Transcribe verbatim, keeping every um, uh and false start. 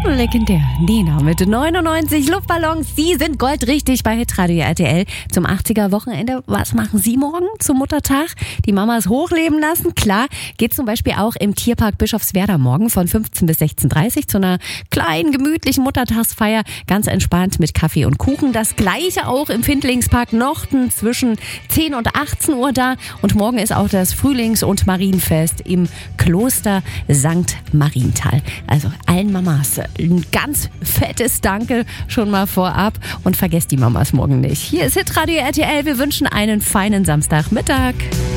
Legendär. Nena mit neunundneunzig Luftballons. Sie sind goldrichtig bei Hitradio R T L zum achtziger-Wochenende. Was machen Sie morgen zum Muttertag? Die Mamas hochleben lassen? Klar, geht zum Beispiel auch im Tierpark Bischofswerda morgen von fünfzehn bis sechzehn Uhr dreißig zu einer kleinen, gemütlichen Muttertagsfeier. Ganz entspannt mit Kaffee und Kuchen. Das gleiche auch im Findlingspark Nochten zwischen zehn und achtzehn Uhr da. Und morgen ist auch das Frühlings- und Marienfest im Kloster Sankt Marienthal. Also allen Mamas ein ganz fettes Danke schon mal vorab und vergesst die Mamas morgen nicht. Hier ist Hitradio R T L. Wir wünschen einen feinen Samstagmittag.